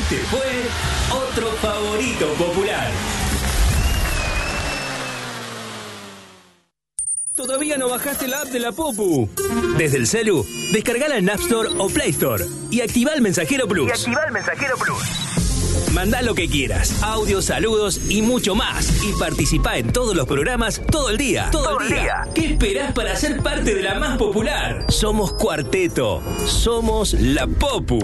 Este fue otro favorito popular. ¿Todavía no bajaste la app de la Popu? Desde el celu, descargala en App Store o Play Store y activa el Mensajero Plus. Mandá lo que quieras, audios, saludos y mucho más. Y participá en todos los programas todo el día. Todo el día. ¿Qué esperás para ser parte de la más popular? Somos Cuarteto. Somos la Popu.